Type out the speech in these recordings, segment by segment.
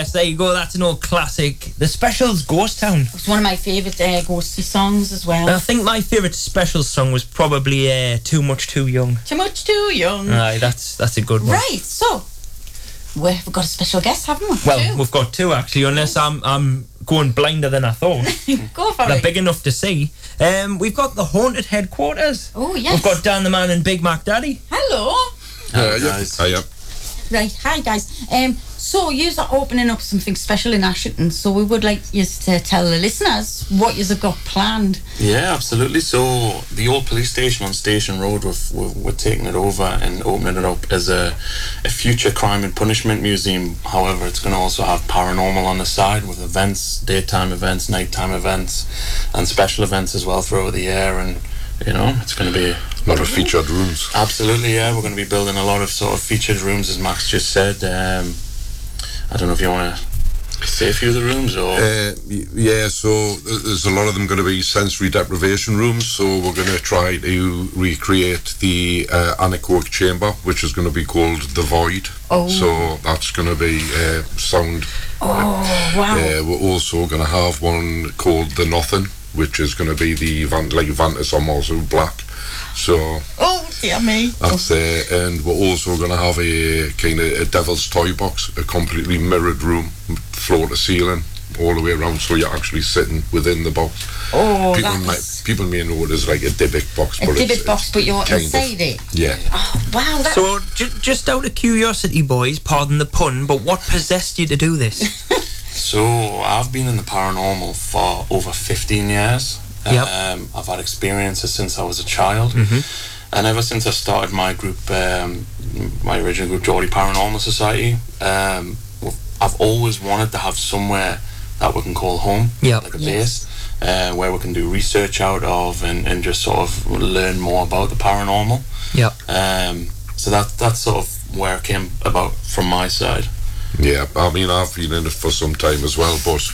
Yes, there you go. That's an old classic. The Specials, Ghost Town. It's one of my favourite ghosty songs as well. I think my favourite Specials song was probably Too Much Too Young. Too Much Too Young. Aye, that's a good one. Right, so we've got a special guest, haven't we? Well, we've got two actually, unless I'm going blinder than I thought. Go for They're it. big enough to see. We've got the Haunted Headquarters. Oh, yes. We've got Dan the Man and Big Mac Daddy. Hello. Hiya. Right, hi guys. So you are opening up something special in Ashington, so we would like you to tell the listeners what you've got planned. Yeah, absolutely. So the old police station on Station Road, we're taking it over and opening it up as a future crime and punishment museum. However, it's going to also have paranormal on the side with events, daytime events, nighttime events, and special events as well throughout the year. And it's going to be a lot of featured rooms. Absolutely, yeah. We're going to be building a lot of sort of featured rooms, as Max just said. I don't know if you want to say a few of the rooms or... Yeah, so there's a lot of them going to be sensory deprivation rooms, so we're going to try to recreate the anechoic chamber, which is going to be called The Void. Oh. So that's going to be sound. Oh, wow. We're also going to have one called The Nothing, which is going to be the Vantas on also black. So dear me. That's and we're also going to have a kind of a devil's toy box, a completely mirrored room, floor to ceiling, all the way around, so you're actually sitting within the box. Oh, people may know it as like a Dybbuk box, but you're inside it. Yeah. Oh, wow. So just out of curiosity, boys, pardon the pun, but what possessed you to do this? So I've been in the paranormal for over 15 years. Yep. I've had experiences since I was a child, and ever since I started my group, my original group, Geordie Paranormal Society, I've always wanted to have somewhere that we can call home, like a base, where we can do research out of and just sort of learn more about the paranormal. So that's sort of where it came about from my side. Yeah, I mean, I've been in it for some time as well, but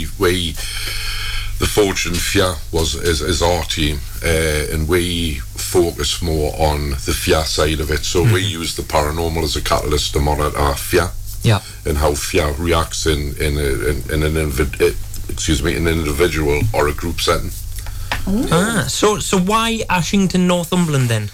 the Fortune Fia is our team, and we focus more on the Fia side of it. So we use the paranormal as a catalyst to monitor Fia, and how Fia reacts in an individual or a group setting. So why Ashington, Northumberland then?